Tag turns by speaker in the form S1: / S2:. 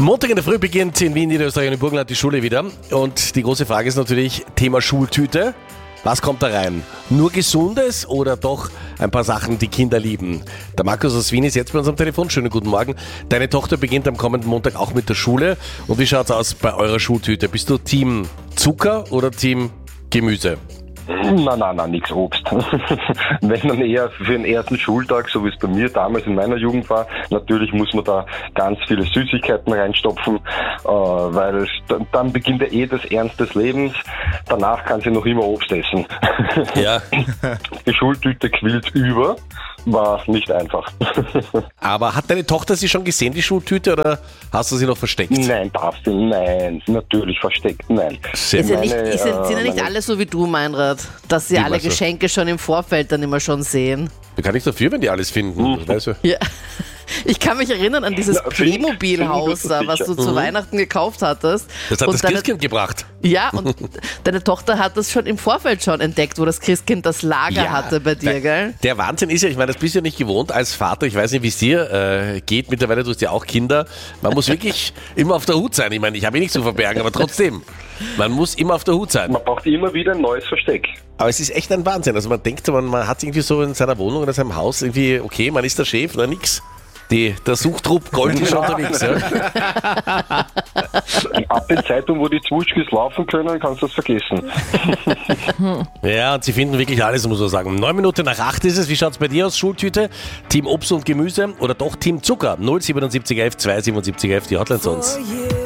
S1: Montag in der Früh beginnt in Wien, Niederösterreich und im Burgenland die Schule wieder. Und die große Frage ist natürlich Thema Schultüte. Was kommt da rein? Nur Gesundes oder doch ein paar Sachen, die Kinder lieben? Der Markus aus Wien ist jetzt bei uns am Telefon. Schönen guten Morgen. Deine Tochter beginnt am kommenden Montag auch mit der Schule. Und wie schaut's aus bei eurer Schultüte? Bist du Team Zucker oder Team Gemüse?
S2: Nein, nix Obst. Wenn dann eher für den ersten Schultag, so wie es bei mir damals in meiner Jugend war, natürlich muss man da ganz viele Süßigkeiten reinstopfen, weil dann beginnt ja das Ernst des Lebens. Danach kann sie noch immer Obst essen.
S1: Ja.
S2: Die Schultüte quillt über, war nicht einfach.
S1: Aber hat deine Tochter sie schon gesehen, die Schultüte, oder hast du sie noch versteckt?
S2: Nein, natürlich versteckt, nein.
S3: Sind ja nicht alle so wie du, Meinrad, dass sie
S1: Wie
S3: alle
S1: meinst du?
S3: Geschenke schon im Vorfeld dann immer schon sehen.
S1: Da kann ich dafür, wenn die alles finden. Weißt du?
S3: Ja. Ich kann mich erinnern an dieses
S2: finden
S3: Playmobil-Haus,
S2: wirst du
S3: was du zu Weihnachten gekauft hattest.
S1: Das hat
S3: Und
S1: das Christkind gebracht.
S3: Ja, und deine Tochter hat das schon im Vorfeld schon entdeckt, wo das Christkind das Lager hatte bei dir, gell?
S1: Der Wahnsinn ist ja, ich meine, das bist du ja nicht gewohnt als Vater. Ich weiß nicht, wie es dir geht. Mittlerweile, du hast ja auch Kinder. Man muss wirklich immer auf der Hut sein. Ich meine, ich habe nichts zu verbergen, aber trotzdem. Man muss immer auf der Hut sein.
S2: Man braucht immer wieder ein neues Versteck.
S1: Aber es ist echt ein Wahnsinn. Also man denkt, man hat irgendwie so in seiner Wohnung oder seinem Haus irgendwie, okay, man ist der Chef oder nix. Der Suchtrupp Gold ist schon unterwegs. Ja.
S2: Ab der Zeitung, wo die Zwutschkis laufen können, kannst du das vergessen.
S1: Ja, und sie finden wirklich alles, muss man sagen. 7:09 ist es. Wie schaut's bei dir aus, Schultüte? Team Obst und Gemüse oder doch Team Zucker? 07711 27711, die Hotline zu uns.